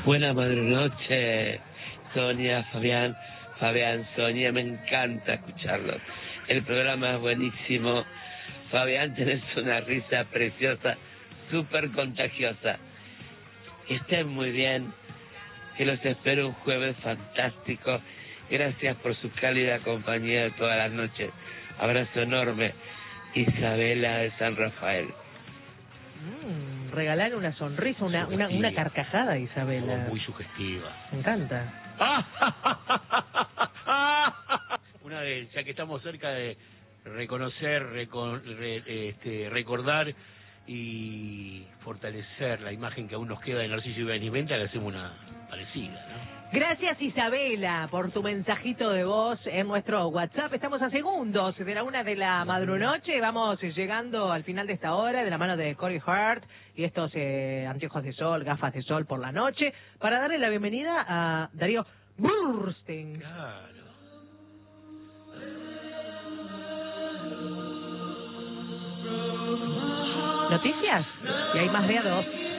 Buenas noches, Sonia, Fabián, Sonia, me encanta escucharlos. El programa es buenísimo. Fabián, tenés una risa preciosa, súper contagiosa. Que estén muy bien, que los espero un jueves fantástico. Gracias por su cálida compañía de todas las noches. Abrazo enorme. Isabela de San Rafael. Regalar una sonrisa, una carcajada, Isabela. Muy sugestiva. Me encanta. Una vez, ya que estamos cerca de reconocer, recordar y fortalecer la imagen que aún nos queda de Narciso y Benimenta, le hacemos una parecida, ¿no? Gracias, Isabela, por tu mensajito de voz en nuestro WhatsApp. Estamos a segundos de la 1 de la madrunoche. Vamos llegando al final de esta hora de la mano de Corey Hart y estos anteojos de sol, gafas de sol por la noche, para darle la bienvenida a Darío Burstein. Claro. ¿Noticias? Y hay más de a dos.